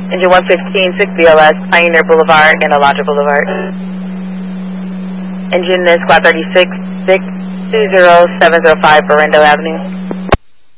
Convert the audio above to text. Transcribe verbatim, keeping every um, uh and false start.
Engine one fifteen, six B L S, Pioneer Boulevard and Alondra Boulevard. Engine is Squad thirty-six, six two zero seven zero five, Berendo Avenue.